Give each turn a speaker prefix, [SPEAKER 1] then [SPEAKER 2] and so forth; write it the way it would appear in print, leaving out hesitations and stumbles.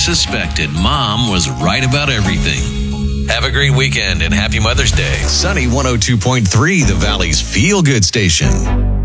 [SPEAKER 1] suspected. Mom was right about everything. Have a great weekend and happy Mother's Day. Sunny 102.3, the Valley's feel-good station.